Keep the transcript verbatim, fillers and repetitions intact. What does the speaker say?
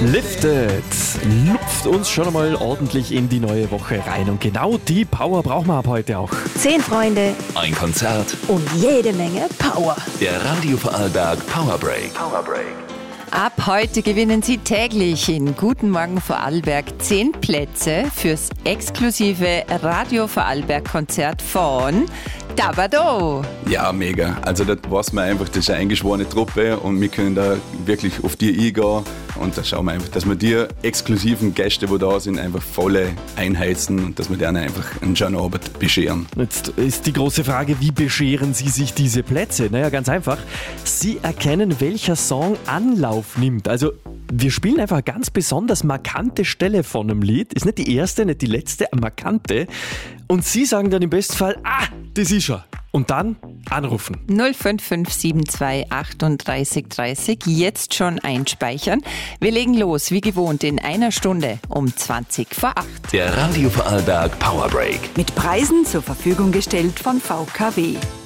Lifted lupft uns schon einmal ordentlich in die neue Woche rein. Und genau die Power brauchen wir ab heute auch. Zehn Freunde Ein Konzert. und jede Menge Power. Der Radio Vorarlberg Power Break. Power Break. Ab heute gewinnen Sie täglich in Guten Morgen Vorarlberg zehn Plätze fürs exklusive Radio Vorarlberg Konzert von Dabado. Ja, mega. Also das weiß man einfach, das ist eine eingeschworene Truppe und wir können da wirklich auf die eingehen und da schauen wir einfach, dass wir die exklusiven Gäste, die da sind, einfach voll einheizen und dass wir denen einfach einen schönen Abend bescheren. Jetzt ist die große Frage, wie bescheren Sie sich diese Plätze? Naja, ganz einfach. Sie erkennen, welcher Song Anlauf nimmt. Also wir spielen einfach eine ganz besonders markante Stelle von einem Lied. Ist nicht die erste, nicht die letzte, eine markante. Und Sie sagen dann im besten Fall, ah, das ist er. Und dann anrufen. null fünf fünf sieben zwei achtunddreißig dreißig. Jetzt schon einspeichern. Wir legen los, wie gewohnt, in einer Stunde um zwanzig vor acht. Der Radio Vorarlberg Power Break. Mit Preisen zur Verfügung gestellt von V K W.